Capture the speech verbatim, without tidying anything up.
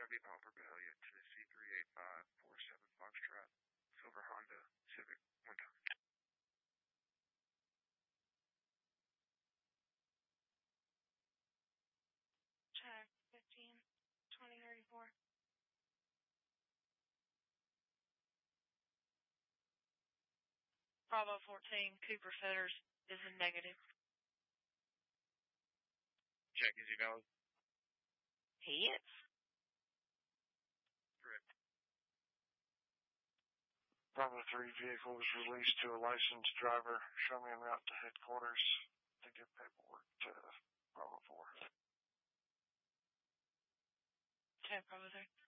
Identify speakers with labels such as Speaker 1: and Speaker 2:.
Speaker 1: Heavy Bomber Battalion, Tennessee three eight five four seven Foxtrot, Silver Honda, Civic, one time.
Speaker 2: Check, fifteen, twenty thirty-four. Bravo fourteen, Cooper Fetters is a negative.
Speaker 1: Check, is he valid?
Speaker 2: He is.
Speaker 1: Correct.
Speaker 3: Bravo three vehicle was released to a licensed driver. Show me en route to headquarters to give paperwork to Bravo four.
Speaker 2: Okay, Bravo three.